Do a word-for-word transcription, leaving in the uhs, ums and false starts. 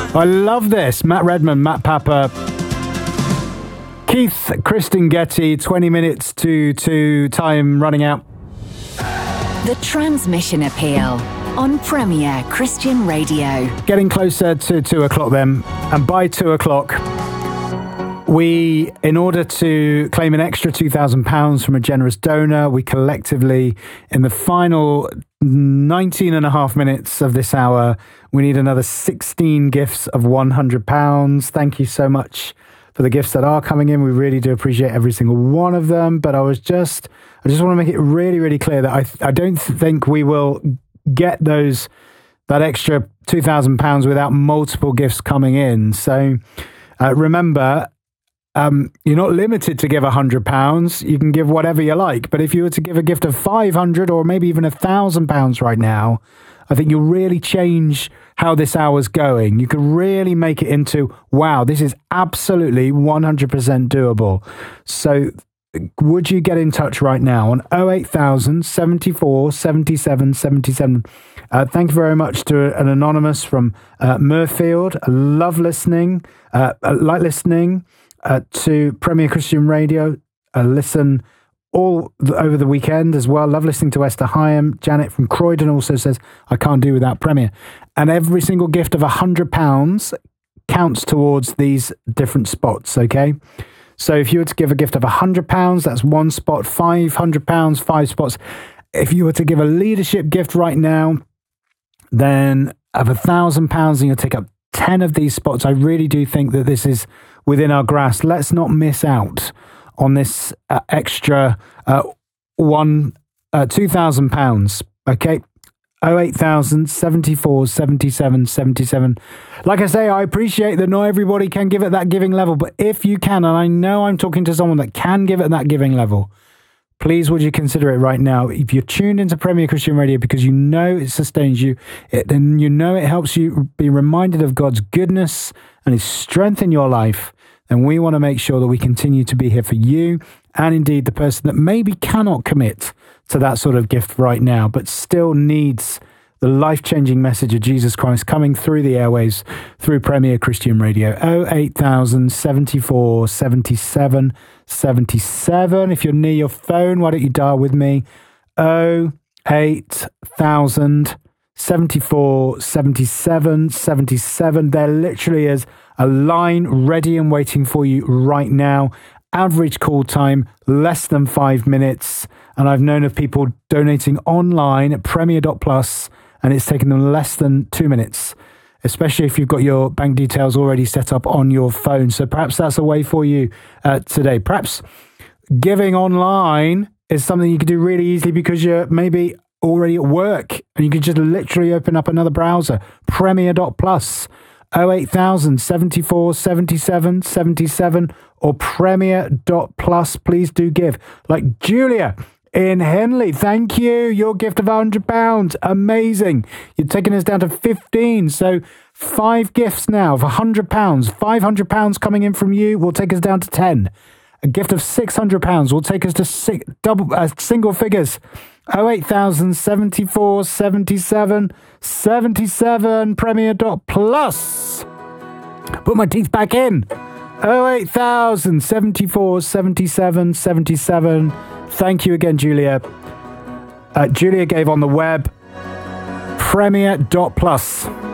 I love this. Matt Redman, Matt Papa, Keith, Kristen Getty, twenty minutes to, to time running out. The Transmission Appeal on Premier Christian Radio. Getting closer to two o'clock then, and by two o'clock, we, in order to claim an extra two thousand pounds from a generous donor, we collectively, in the final nineteen and a half minutes of this hour, we need another sixteen gifts of one hundred pounds. Thank you so much for the gifts that are coming in. We really do appreciate every single one of them. But I was just, I just want to make it really, really clear that I, I don't think we will get those, that extra two thousand pounds without multiple gifts coming in. So uh, remember, Um, you're not limited to give one hundred pounds. You can give whatever you like. But if you were to give a gift of five hundred or maybe even one thousand pounds right now, I think you'll really change how this hour's going. You could really make it into, wow, this is absolutely one hundred percent doable. So would you get in touch right now on oh eight thousand, seventy-four, seventy-seven, seventy-seven? Uh, thank you very much to an anonymous from uh, Murfield. I love listening, uh, I like listening. Uh, to Premier Christian Radio. Uh, listen all the, over the weekend as well. Love listening to Esther Hyam. Janet from Croydon also says, I can't do without Premier. And every single gift of one hundred pounds counts towards these different spots, okay? So if you were to give a gift of one hundred pounds, that's one spot. five hundred pounds, five spots. If you were to give a leadership gift right now, then of one thousand pounds, and you'll take up ten of these spots. I really do think that this is within our grasp. Let's not miss out on this uh, extra uh, one uh, two thousand pounds. Okay, oh eight thousand, seventy-four, seventy-seven, seventy-seven. Like I say, I appreciate that not everybody can give at that giving level, but if you can, and I know I'm talking to someone that can give at that giving level, please would you consider it right now. If you're tuned into Premier Christian Radio because you know it sustains you, it, and you know it helps you be reminded of God's goodness and His strength in your life, then we want to make sure that we continue to be here for you and indeed the person that maybe cannot commit to that sort of gift right now, but still needs the life-changing message of Jesus Christ coming through the airwaves through Premier Christian Radio. oh eight thousand, seventy-four, seventy-seven, seventy-seven. If you're near your phone, why don't you dial with me? oh eight thousand, seventy-four, seventy-seven, seventy-seven. There literally is a line ready and waiting for you right now. Average call time, less than five minutes. And I've known of people donating online at premier dot plus, and it's taken them less than two minutes, especially if you've got your bank details already set up on your phone. So perhaps that's a way for you uh, today. Perhaps giving online is something you could do really easily because you're maybe already at work and you can just literally open up another browser, premier dot plus. oh eight thousand, seventy-four, seventy-seven, seventy-seven or premier dot plus. Please do give. Like Julia in Henley, thank you. Your gift of one hundred pounds. Amazing. You're taking us down to fifteen. So five gifts now of one hundred pounds. five hundred pounds coming in from you will take us down to ten. A gift of six hundred pounds will take us to six, double, uh, single figures. oh eight thousand, seventy-four, seventy-seven, seventy-seven, premier dot plus. Put my teeth back in. oh eight thousand, seventy-four, seventy-seven, seventy-seven. Thank you again, Julia. Uh, Julia gave on the web. premier dot plus.